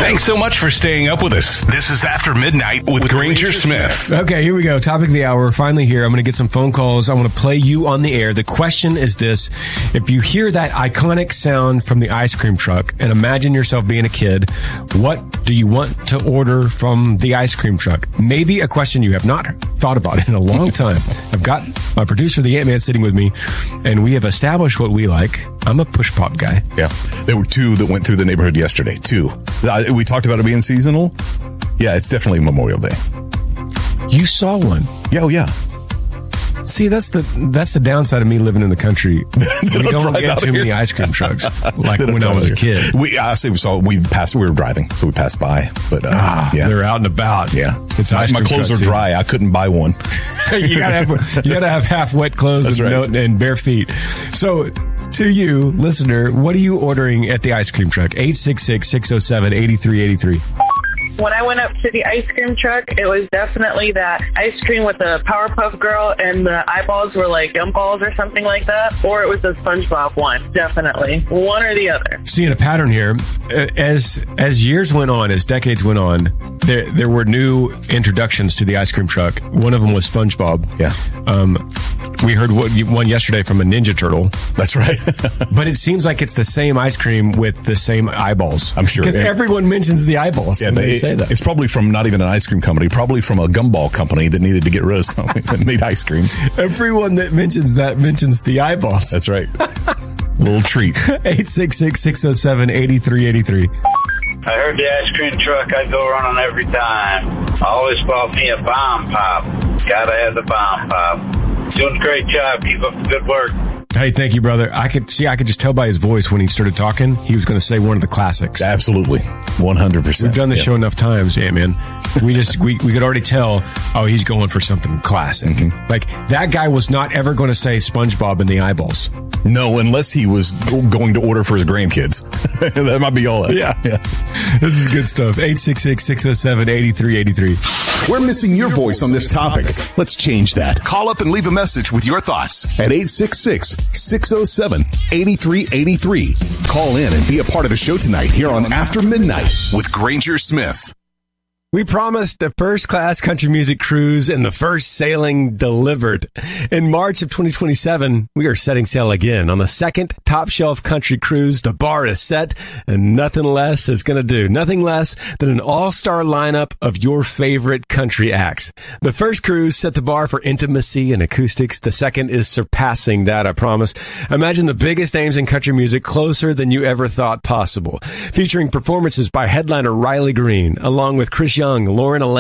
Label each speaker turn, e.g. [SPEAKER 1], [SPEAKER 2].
[SPEAKER 1] Thanks so much for staying up with us. This is After Midnight with Granger Smith.
[SPEAKER 2] Okay, here we go. Topic of the hour. We're finally here. I'm going to get some phone calls. I want to play you on the air. The question is this. If you hear that iconic sound from the ice cream truck and imagine yourself being a kid, what do you want to order from the ice cream truck? Maybe a question you have not thought about in a long time. I've got my producer, the Ant-Man, sitting with me, and we have established what we like. I'm a push pop guy.
[SPEAKER 3] Yeah. There were two that went through the neighborhood yesterday. Two. We talked about it being seasonal. Yeah, it's definitely Memorial Day.
[SPEAKER 2] You saw one.
[SPEAKER 3] Yeah, oh yeah.
[SPEAKER 2] See, that's the downside of me living in the country. We don't get too many ice cream trucks like when I was a kid.
[SPEAKER 3] We were driving, so we passed by. But yeah,
[SPEAKER 2] they're out and about.
[SPEAKER 3] Yeah,
[SPEAKER 2] it's
[SPEAKER 3] my clothes are dry. I couldn't buy one.
[SPEAKER 2] you gotta have half wet clothes and bare feet. So, to you, listener, what are you ordering at the ice cream truck? 866-607-8383.
[SPEAKER 4] When I went up to the ice cream truck, it was definitely that ice cream with the Powerpuff Girl and the eyeballs were like gumballs or something like that. Or it was the SpongeBob one. Definitely. One or the other.
[SPEAKER 2] Seeing a pattern here. As years went on, as decades went on, there were new introductions to the ice cream truck. One of them was SpongeBob.
[SPEAKER 3] Yeah.
[SPEAKER 2] We heard one yesterday from a Ninja Turtle.
[SPEAKER 3] That's right.
[SPEAKER 2] But it seems like it's the same ice cream with the same eyeballs.
[SPEAKER 3] I'm sure.
[SPEAKER 2] Because everyone mentions the eyeballs.
[SPEAKER 3] Yeah,
[SPEAKER 2] they say that.
[SPEAKER 3] It's probably from not even an ice cream company, probably from a gumball company that needed to get rid of something that made ice cream.
[SPEAKER 2] Everyone that mentions that mentions the eyeballs.
[SPEAKER 3] That's right. Little treat.
[SPEAKER 2] 866-607-8383.
[SPEAKER 5] I heard the ice cream truck. I go running every time. I always bought me a bomb pop. Gotta have the bomb pop. Doing a great job. Keep up the good work.
[SPEAKER 2] Hey, thank you, brother. I could just tell by his voice when he started talking, he was going to say one of the classics.
[SPEAKER 3] Absolutely. 100%.
[SPEAKER 2] We've done this show enough times, man. We could already tell, he's going for something classic. Mm-hmm. Like, that guy was not ever going to say SpongeBob and the eyeballs.
[SPEAKER 3] No, unless he was going to order for his grandkids. That might be all that.
[SPEAKER 2] Yeah. This is good stuff. 866-607-8383.
[SPEAKER 6] We're missing your voice on this topic. Let's change that. Call up and leave a message with your thoughts at 866-607-8383. Call in and be a part of the show tonight here on After Midnight with Granger Smith.
[SPEAKER 2] We promised a first-class country music cruise, and the first sailing delivered. In March of 2027, we are setting sail again on the second top-shelf country cruise. The bar is set, and nothing less is going to do. Nothing less than an all-star lineup of your favorite country acts. The first cruise set the bar for intimacy and acoustics. The second is surpassing that, I promise. Imagine the biggest names in country music closer than you ever thought possible. Featuring performances by headliner Riley Green, along with Chris Young, Lauren